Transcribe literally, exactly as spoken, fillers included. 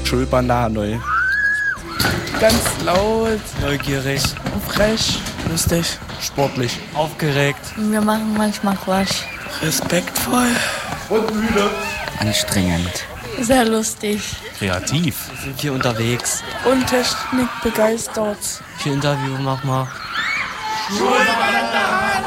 Schulbanane. Ganz laut, neugierig, frech, Lustig, sportlich, aufgeregt. Wir machen manchmal Quatsch. respektvoll und müde. Anstrengend. Sehr lustig. Kreativ. Wir sind hier unterwegs. und Technik begeistert. Hier Interview mach mal. Schulbanane.